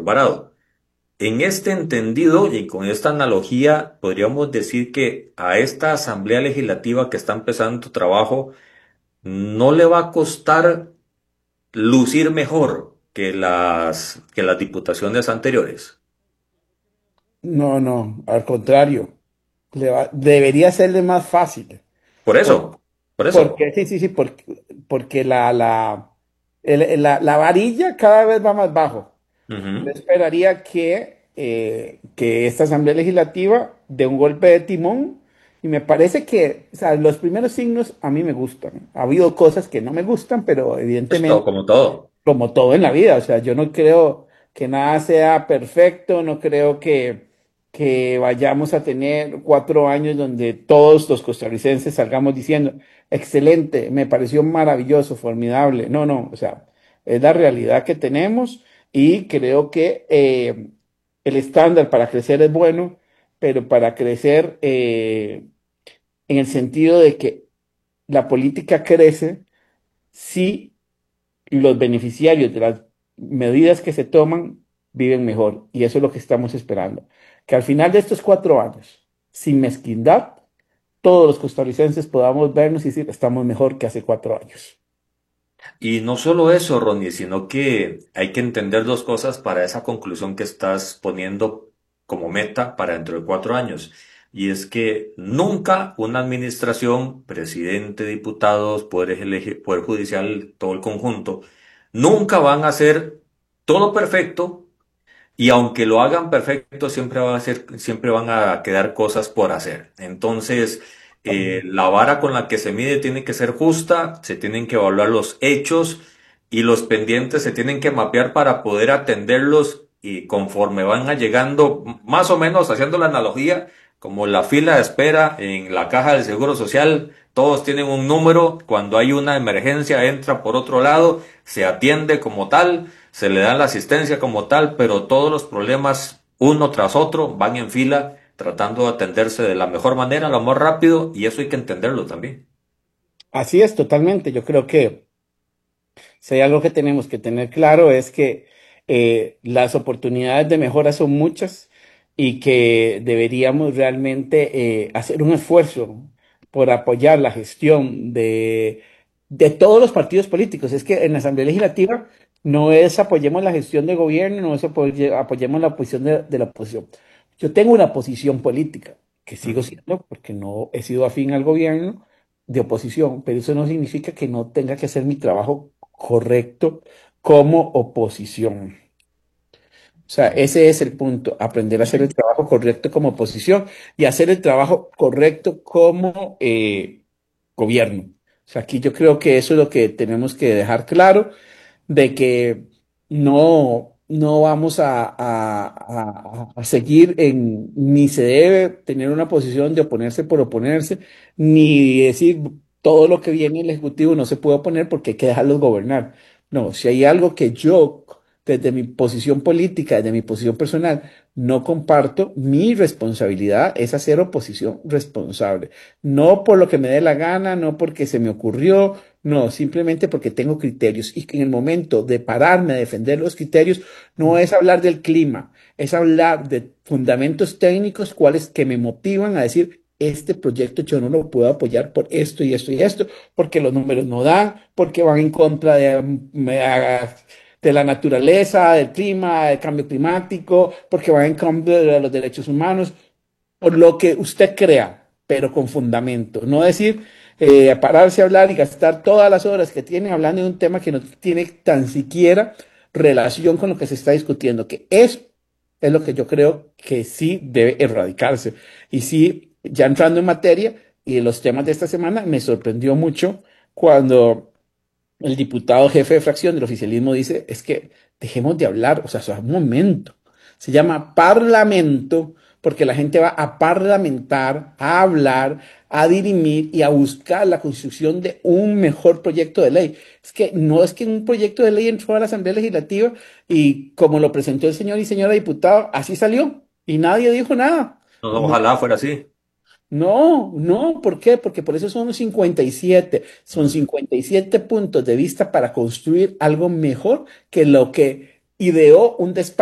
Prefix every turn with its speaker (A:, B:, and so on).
A: Alvarado. En este entendido y con esta analogía, podríamos decir que a esta Asamblea Legislativa que está empezando tu trabajo, no le va a costar lucir mejor que las diputaciones anteriores.
B: No, no, al contrario, debería serle más fácil.
A: Por
B: Por-
A: eso, por eso.
B: Porque, sí, sí, sí, porque la varilla cada vez va más bajo. Yo
A: Ujú.
B: esperaría que esta Asamblea Legislativa dé un golpe de timón y me parece que, o sea, los primeros signos a mí me gustan. Ha habido cosas que no me gustan, pero
A: Es todo
B: evidentemente,
A: como todo.
B: como todo en la vida, o sea, yo no creo que nada sea perfecto, no creo que vayamos a tener 4 años donde todos los costarricenses salgamos diciendo, excelente, me pareció maravilloso, formidable. No, no, o sea, es la realidad que tenemos y creo que el estándar para crecer es bueno, pero para crecer en el sentido de que la política crece si los beneficiarios de las medidas que se toman viven mejor. Y eso es lo que estamos esperando. Que al final de estos 4 años, sin mezquindad, todos los costarricenses podamos vernos y decir, estamos mejor que hace 4 años.
A: Y no solo eso, Ronnie, sino que hay que entender dos cosas para esa conclusión que estás poniendo como meta para dentro de 4 años. Y es que nunca una administración, presidente, diputados, poder judicial, todo el conjunto, nunca van a hacer todo perfecto. Y aunque lo hagan perfecto, siempre van a quedar cosas por hacer. Entonces, la vara con la que se mide tiene que ser justa, se tienen que evaluar los hechos y los pendientes se tienen que mapear para poder atenderlos y conforme van a llegando, más o menos haciendo la analogía, como la fila de espera en la caja del Seguro Social, todos tienen un número, cuando hay una emergencia entra por otro lado, se atiende como tal, se le da la asistencia como tal, pero todos los problemas uno tras otro van en fila tratando de atenderse de la mejor manera, lo más rápido, y eso hay que entenderlo también.
B: Así es, totalmente. Yo creo que si hay algo que tenemos que tener claro es que las oportunidades de mejora son muchas y que deberíamos realmente hacer un esfuerzo por apoyar la gestión de todos los partidos políticos. Es que en la Asamblea Legislativa no es apoyemos la gestión de gobierno, no es apoyemos la posición de la oposición. Yo tengo una posición política que sigo
A: Ujú.
B: siendo porque no he sido afín al gobierno de oposición, pero eso no significa que no tenga que hacer mi trabajo correcto como oposición. O sea, ese es el punto, aprender a hacer el
A: Sí.
B: trabajo correcto como oposición y hacer el trabajo correcto como gobierno. O sea, aquí yo creo que eso es lo que tenemos que dejar claro, de que no vamos a seguir ni se debe tener una posición de oponerse por oponerse, ni decir todo lo que viene el Ejecutivo no se puede oponer porque hay que dejarlos gobernar. No, si hay algo que yo, desde mi posición política, desde mi posición personal, no comparto, mi responsabilidad es hacer oposición responsable. No por lo que me dé la gana, no porque se me ocurrió, no, simplemente porque tengo criterios y que en el momento de pararme a defender los criterios no es hablar del clima, es hablar de fundamentos técnicos, cuáles que me motivan a decir, este proyecto yo no lo puedo apoyar por esto y esto y esto, porque los números no dan, porque van en contra de la naturaleza, del clima, del cambio climático, porque van en contra de los derechos humanos, por lo que usted crea, pero con fundamento. No decir, pararse a hablar y gastar todas las horas que tiene hablando de un tema que no tiene tan siquiera relación con lo que se está discutiendo, que eso es lo que yo creo que sí debe erradicarse. Y sí, ya entrando en materia y los temas de esta semana, me sorprendió mucho cuando el diputado jefe de fracción del oficialismo dice, es que dejemos de hablar, o sea, un momento. Se llama parlamento porque la gente va a parlamentar, a hablar, a dirimir y a buscar la construcción de un mejor proyecto de ley. Es que no es que un proyecto de ley entró a la Asamblea Legislativa y como lo presentó el señor y señora diputado, así salió y nadie dijo nada.
A: No,
B: No,
A: ojalá fuera así.
B: no, no, ¿por qué? Porque por eso son 57, son
A: Ujú.
B: 57 puntos de vista para construir algo mejor que lo que ideó un despacho